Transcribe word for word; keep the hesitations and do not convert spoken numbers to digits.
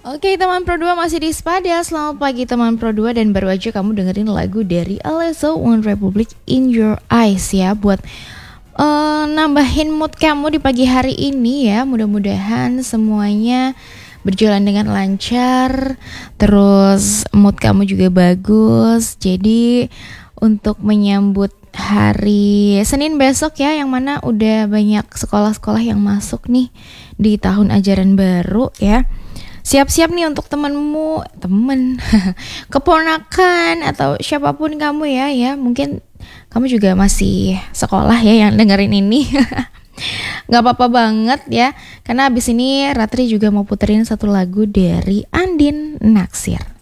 Oke teman Pro dua masih di Spada. Selamat pagi teman Pro dua. Dan baru aja kamu dengerin lagu dari Alesso, One Republic, In Your Eyes ya. Buat uh, nambahin mood kamu di pagi hari ini ya. Mudah-mudahan semuanya berjalan dengan lancar, terus mood kamu juga bagus. Jadi untuk menyambut hari Senin besok ya, yang mana udah banyak sekolah-sekolah yang masuk nih di tahun ajaran baru ya. Siap-siap nih untuk temenmu, temen, keponakan atau siapapun kamu ya, ya mungkin kamu juga masih sekolah ya yang dengerin ini. Gak apa-apa banget ya, karena abis ini Ratri juga mau puterin satu lagu dari Andin Naksir.